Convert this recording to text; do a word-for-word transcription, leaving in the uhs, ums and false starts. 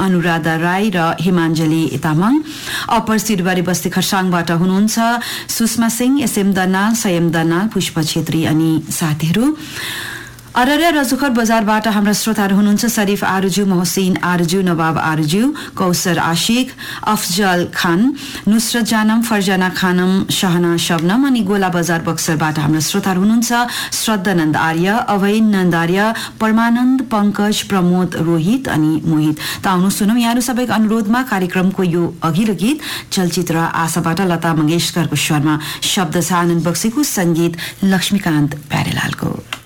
अनुराधा राई र हिमाञ्जली तामाङ। अप्पर सिरबारी बस्ती खरसाङबाट हुनुहुन्छ सुषमा सिंह, एसएम दनाल, सयम दनाल, पुष्प छेत्री अनि साथीहरू। अररिया रजुखर बजारबाट हाम्रा श्रोताहरू हुनुहुन्छ शरीफ आरजू, मोहसिन आरजू, नवाब आरजू, कौसर आशिक, अफजल खान, नुसरत जानम, फरजाना खानम, शहना शबनम अनि गोला बजार बक्सरबाट हाम्रा श्रोताहरू हुनुहुन्छ श्रद्धानन्द आर्य, अभय नन्द आर्य, परमानन्द, पंकज, प्रमोद, रोहित अनि मोहित। त आउनु सुनौं यहाँहरू सबैको अनुरोधमा कार्यक्रमको यो अघिल्लो गीत चलचित्र आशाबाट लता मंगेशकरको स्वरमा, शब्द छ आनन्द बक्सीको, संगीत लक्ष्मीकान्त प्यारेलालको।